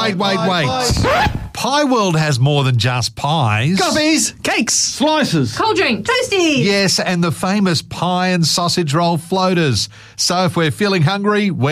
Pie World has more than just pies. Coffees. Cakes. Slices. Cold drink. Toasties. Yes, and the famous pie and sausage roll floaters. So if we're feeling hungry,